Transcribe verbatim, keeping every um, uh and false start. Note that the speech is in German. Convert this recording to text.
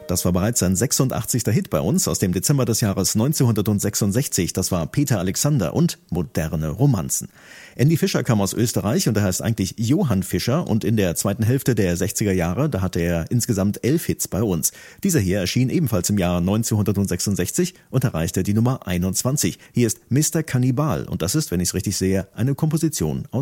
Das war bereits sein sechsundachtzigster Hit bei uns aus dem Dezember des Jahres neunzehnhundertsechsundsechzig. Das war Peter Alexander und Moderne Romanzen. Andy Fischer kam aus Österreich und er heißt eigentlich Johann Fischer und in der zweiten Hälfte der sechziger Jahre, da hatte er insgesamt elf Hits bei uns. Dieser hier erschien ebenfalls im Jahr neunzehnhundertsechsundsechzig und erreichte die Nummer einundzwanzig. Hier ist Mister Kannibal und das ist, wenn ich es richtig sehe, eine Komposition aus